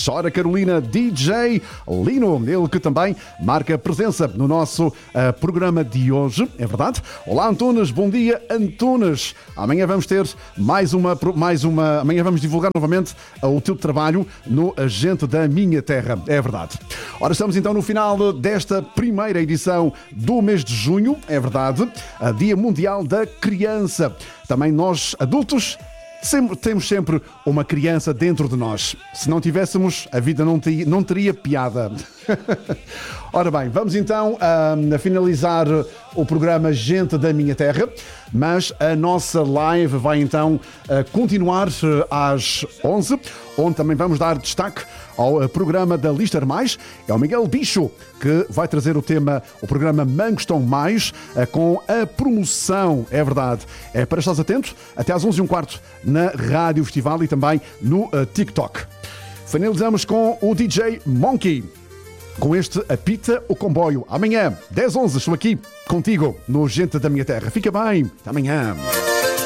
Chora Carolina, DJ Lino, ele que também marca presença no nosso programa de hoje, é verdade? Olá Antunes, bom dia Antunes. Amanhã vamos ter mais uma, amanhã vamos divulgar novamente o teu trabalho no Gente da Minha Terra, é verdade. Ora, estamos então no final desta primeira edição do mês de junho, é verdade, Dia Mundial da Criança. Também nós, adultos, temos sempre uma criança dentro de nós. Se não tivéssemos, a vida não teria piada. Ora bem, vamos então a finalizar o programa Gente da Minha Terra, mas a nossa live vai então continuar às 11, onde também vamos dar destaque ao programa da Lister Mais. É o Miguel Bicho que vai trazer o programa Mangostão Mais, com a promoção, é verdade. É para estares atento, até às 11h15 na Rádio Festival e também no TikTok. Finalizamos com o DJ Monkey, com este Apita o Comboio. Amanhã, 10h11, estou aqui contigo no Gente da Minha Terra. Fica bem, até amanhã.